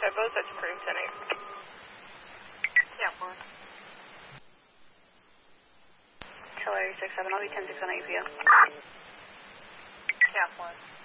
They're both at approved 10-8. Yeah, 4. Killer 67, I'll be 10-6 on APO. Yeah, 4.